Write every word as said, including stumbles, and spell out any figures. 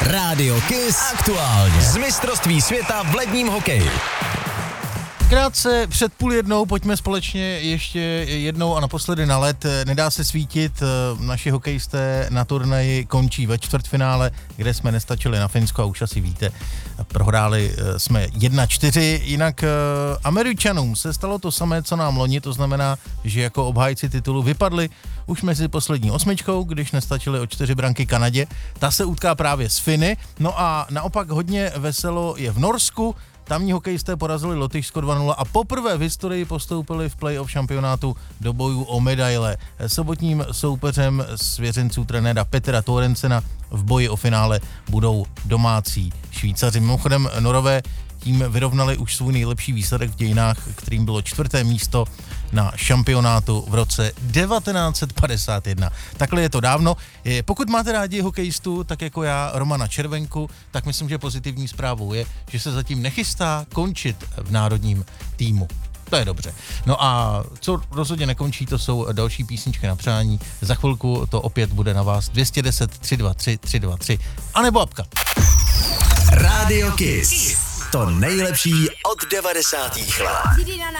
Rádio Kiss aktuálně. Z mistrovství světa v ledním hokeji. Krátce před půl jednou pojďme společně ještě jednou a naposledy na led. Nedá se svítit, naši hokejisté na turnaji končí ve čtvrtfinále, kde jsme nestačili na Finsko a už asi víte, prohráli jsme jedna čtyři, jinak Američanům se stalo to samé, co nám loni, to znamená, že jako obhájci titulu vypadli už mezi poslední osmičkou, když nestačili o čtyři branky Kanadě. Ta se utká právě s Finy, no a naopak hodně veselo je v Norsku. Tamní hokejisté porazili Lotyšsko dva nula a poprvé v historii postoupili v play-off šampionátu do bojů o medaile. Sobotním soupeřem svěřenců trenéra Petra Thorensena v boji o finále budou domácí Švýcaři. Mimochodem Norové tím vyrovnali už svůj nejlepší výsledek v dějinách, kterým bylo čtvrté místo na šampionátu v roce devatenáct set padesát jedna. Takhle je to dávno. Pokud máte rádi hokejistu, tak jako já, Romana Červenku, tak myslím, že pozitivní zprávou je, že se zatím nechystá končit v národním týmu. To je dobře. No a co rozhodně nekončí, to jsou další písničky na přání. Za chvilku to opět bude na vás dva jedna nula tři dva tři tři dva tři anebo apka. Rádio Kiss. To nejlepší od devadesátých let.